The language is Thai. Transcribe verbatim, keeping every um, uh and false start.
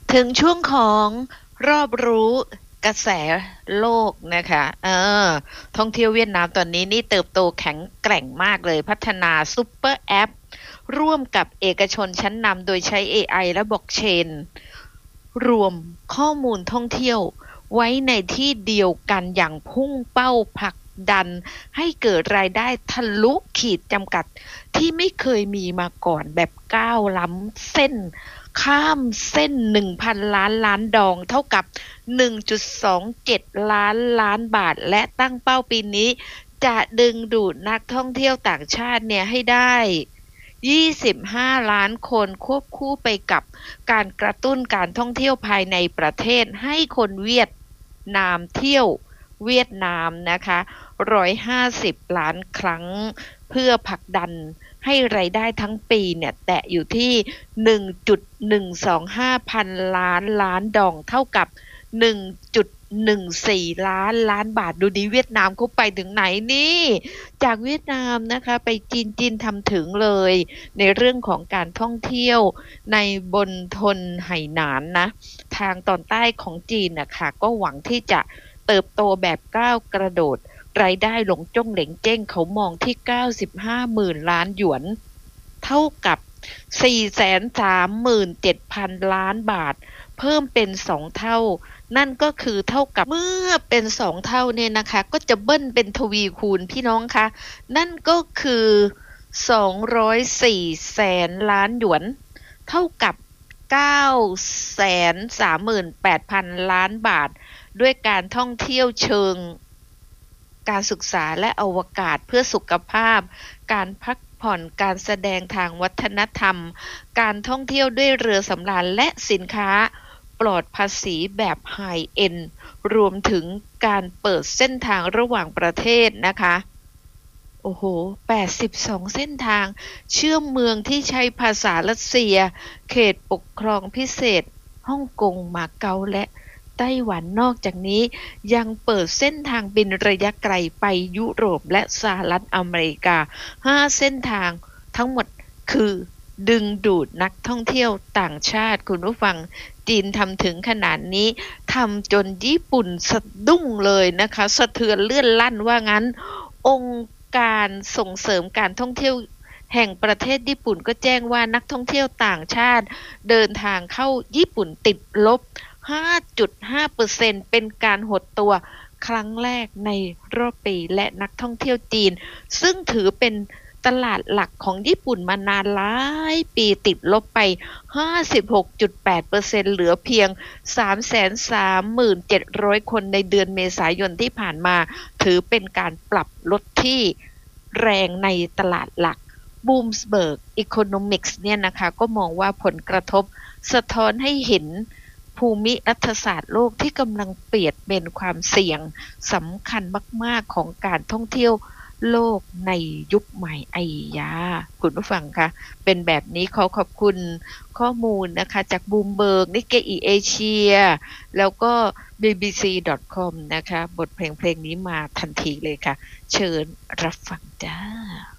ถึงช่วงของรอบรู้กระแสโลกนะคะเออท่องเที่ยวเวียดนามตอนนี้นี่เติบโตแข็งแกร่งมากเลยพัฒนาซุปเปอร์แอปร่วมกับเอกชนชั้นนำโดยใช้ เอ ไอ และบล็อกเชนรวมข้อมูลท่องเที่ยวไว้ในที่เดียวกันอย่างพุ่งเป้าผลักดันให้เกิดรายได้ทะลุขีดจำกัดที่ไม่เคยมีมาก่อนแบบก้าวล้ำเส้นข้ามเส้น หนึ่งพัน ล้านล้านดองเท่ากับ หนึ่งจุดสองเจ็ด ล้านล้านบาทและตั้งเป้าปีนี้จะดึงดูดนักท่องเที่ยวต่างชาติเนี่ยให้ได้ยี่สิบห้าล้านคนควบคู่ไปกับการกระตุ้นการท่องเที่ยวภายในประเทศให้คนเวียดนามเที่ยวเวียดนามนะคะหนึ่งร้อยห้าสิบล้านครั้งเพื่อผลักดันให้รายได้ทั้งปีเนี่ยแตะอยู่ที่ หนึ่งจุดหนึ่งสองห้า พันล้านล้านดองเท่ากับ หนึ่งจุดหนึ่งสี่ ล้านล้านบาทดูดิเวียดนามเขาไปถึงไหนนี่จากเวียดนามนะคะไปจีนจีนทำถึงเลยในเรื่องของการท่องเที่ยวในบนทนไหหนานนะทางตอนใต้ของจีนนะคะก็หวังที่จะเติบโตแบบก้าวกระโดดรายได้หลงจ้องเหลงเจ้งเขามองที่เก้าสิบห้าหมื่นล้านหยวนเท่ากับ สี่แสนสามหมื่นเจ็ดพัน ล้านบาทเพิ่มเป็นสองเท่านั่นก็คือเท่ากับเมื่อเป็นสองเท่าเนี่ยนะคะก็จะเบิ้ลเป็นทวีคูณพี่น้องคะนั่นก็คือสองร้อยสี่แสนล้านหยวนเท่ากับ เก้าแสนสามหมื่นแปดพัน ล้านบาทด้วยการท่องเที่ยวเชิงการศึกษาและอวกาศเพื่อสุขภาพการพักผ่อนการแสดงทางวัฒนธรรมการท่องเที่ยวด้วยเรือสำราญและสินค้าปลอดภาษีแบบไฮเอ็นด์รวมถึงการเปิดเส้นทางระหว่างประเทศนะคะโอ้โหแปดสิบสองเส้นทางเชื่อมเมืองที่ใช้ภาษารัสเซียเขตปกครองพิเศษฮ่องกงมาเก๊าและไต้หวันนอกจากนี้ยังเปิดเส้นทางบินระยะไกลไปยุโรปและสหรัฐอเมริกาห้าเส้นทางทั้งหมดคือดึงดูดนักท่องเที่ยวต่างชาติคุณผู้ฟังจีนทำถึงขนาดนี้ทำจนญี่ปุ่นสะดุ้งเลยนะคะสะเทือนเลื่อนลั่นว่างั้นองค์การส่งเสริมการท่องเที่ยวแห่งประเทศญี่ปุ่นก็แจ้งว่านักท่องเที่ยวต่างชาติเดินทางเข้าญี่ปุ่นติดลบ ห้าจุดห้าเปอร์เซ็นต์ เป็นการหดตัวครั้งแรกในรอบปีและนักท่องเที่ยวจีนซึ่งถือเป็นตลาดหลักของญี่ปุ่นมานานหลายปีติดลบไป ห้าสิบหกจุดแปดเปอร์เซ็นต์ เหลือเพียง สามแสนสามหมื่นเจ็ดร้อย คนในเดือนเมษายนที่ผ่านมาถือเป็นการปรับลดที่แรงในตลาดหลัก Bloomberg Economics เนี่ยนะคะก็มองว่าผลกระทบสะท้อนให้เห็นภูมิรัฐศาสตร์โลกที่กำลังเปลี่ยนเป็นความเสี่ยงสำคัญมากๆของการท่องเที่ยวโลกในยุคใหม่ไอยาคุณผู้ฟังคะเป็นแบบนี้ขอขอบคุณข้อมูลนะคะจาก Bloomberg นิเกอิเอเชียแล้วก็ บี บี ซี ดอท คอม นะคะบทเพลงเพลงนี้มาทันทีเลยค่ะเชิญรับฟังจ้า